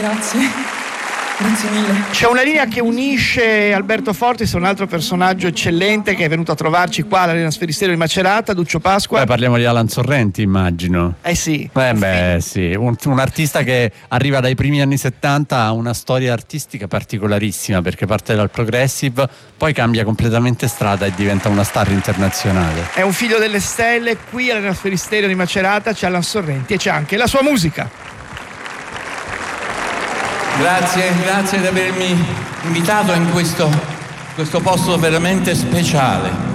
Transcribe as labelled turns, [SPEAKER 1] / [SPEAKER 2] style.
[SPEAKER 1] grazie. Grazie mille.
[SPEAKER 2] C'è una linea che unisce Alberto Fortis a un altro personaggio eccellente che è venuto a trovarci qua all'Arena Sferisterio di Macerata, Duccio Pasqua.
[SPEAKER 3] Parliamo di Alan Sorrenti, immagino.
[SPEAKER 2] Sì.
[SPEAKER 3] Sì, un artista che arriva dai primi anni 70, ha una storia artistica particolarissima perché parte dal progressive, poi cambia completamente strada e diventa una star internazionale.
[SPEAKER 2] È un figlio delle stelle. Qui all'Arena Sferisterio di Macerata c'è Alan Sorrenti e c'è anche la sua musica.
[SPEAKER 4] Grazie di avermi invitato in questo posto veramente speciale.